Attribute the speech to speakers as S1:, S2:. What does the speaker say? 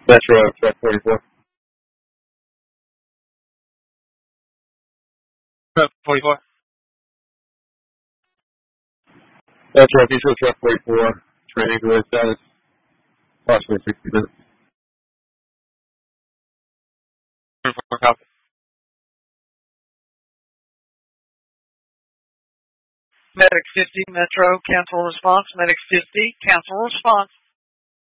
S1: Metro, truck 44.
S2: Truck 44.
S1: Metro, Diesel, truck 44. Training delay status. Approximately 60 minutes.
S2: 44 copy.
S3: Medic 50, Metro, cancel response. Medic 50, cancel response.